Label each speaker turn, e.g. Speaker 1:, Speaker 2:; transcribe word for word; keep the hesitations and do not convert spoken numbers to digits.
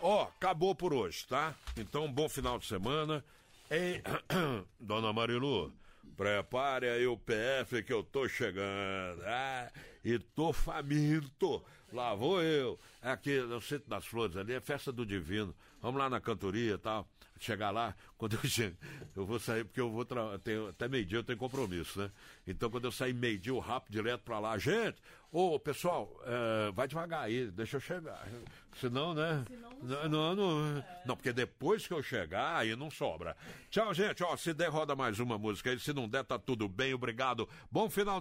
Speaker 1: Ó, acabou por hoje, tá? Então, bom final de semana. Ei, Dona Marilu, prepare aí o P F que eu tô chegando. Ah, e tô faminto. Lá vou eu. Aqui no Centro das Flores ali, é festa do Divino. Vamos lá na cantoria e tal. Chegar lá, quando eu chego, eu vou sair, porque eu vou tra... tenho... até meio-dia eu tenho compromisso, né? Então quando eu sair meio-dia, eu rápido direto pra lá. Gente, ô pessoal, é... vai devagar aí, deixa eu chegar. Senão, né? Senão não, não, não, não, é. não, porque depois que eu chegar, aí não sobra. Tchau, gente. Ó, se der, roda mais uma música aí. Se não der, tá tudo bem. Obrigado. Bom final.